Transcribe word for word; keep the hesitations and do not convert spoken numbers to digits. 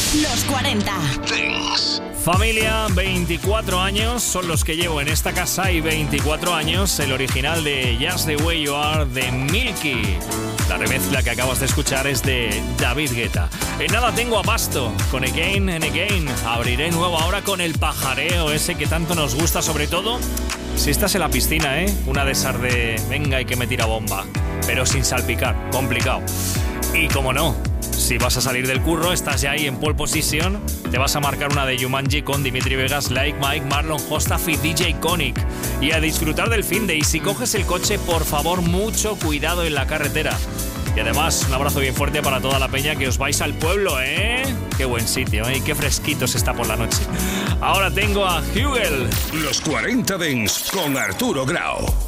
Los cuarenta. Dance. Familia, veinticuatro años son los que llevo en esta casa y veinticuatro años el original de Just the Way You Are de Milky. La remezcla que acabas de escuchar es de David Guetta. En nada tengo a Pasto con Again and Again. Abriré nuevo ahora con el pajareo ese que tanto nos gusta, sobre todo si estás en la piscina, ¿eh? Una de esas de venga y que me tira bomba, pero sin salpicar, complicado. Y como no, si vas a salir del curro, estás ya ahí en pole position, te vas a marcar una de Jumanji con Dimitri Vegas, Like Mike, Marlon Hostaf y D J Konik. Y a disfrutar del fin de, y si coges el coche, por favor, mucho cuidado en la carretera. Y además, un abrazo bien fuerte para toda la peña que os vais al pueblo, ¿eh? Qué buen sitio, ¿eh? Y qué fresquito se está por la noche. Ahora tengo a Hugel. Los cuarenta Dance con Arturo Grau.